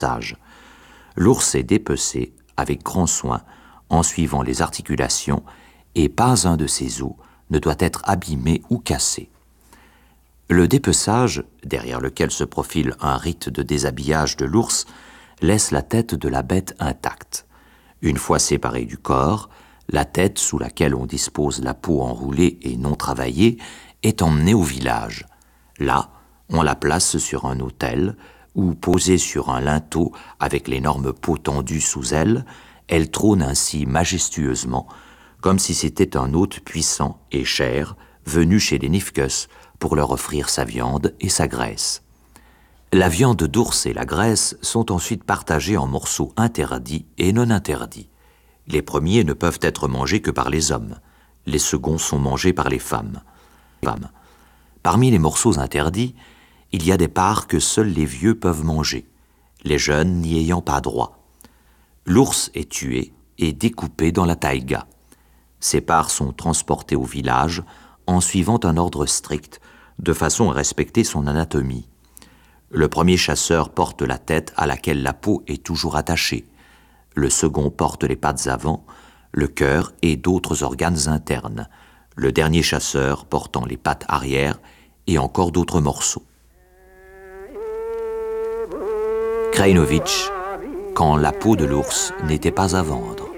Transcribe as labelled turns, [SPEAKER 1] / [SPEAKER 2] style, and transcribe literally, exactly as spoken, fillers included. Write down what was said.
[SPEAKER 1] L'ours est dépecé avec grand soin en suivant les articulations et pas un de ses os ne doit être abîmé ou cassé. Le dépeçage, derrière lequel se profile un rite de déshabillage de l'ours, laisse la tête de la bête intacte. Une fois séparée du corps, la tête sous laquelle on dispose la peau enroulée et non travaillée est emmenée au village. Là, on la place sur un autel ou posée sur un linteau avec l'énorme peau tendue sous elle, elle trône ainsi majestueusement, comme si c'était un hôte puissant et cher venu chez les Nifkes pour leur offrir sa viande et sa graisse. La viande d'ours et la graisse sont ensuite partagées en morceaux interdits et non interdits. Les premiers ne peuvent être mangés que par les hommes, les seconds sont mangés par les femmes. Parmi les morceaux interdits, il y a des parts que seuls les vieux peuvent manger, les jeunes n'y ayant pas droit. L'ours est tué et découpé dans la taïga. Ces parts sont transportées au village en suivant un ordre strict, de façon à respecter son anatomie. Le premier chasseur porte la tête à laquelle la peau est toujours attachée. Le second porte les pattes avant, le cœur et d'autres organes internes. Le dernier chasseur portant les pattes arrière et encore d'autres morceaux. Krajinovic, quand la peau de l'ours n'était pas à vendre.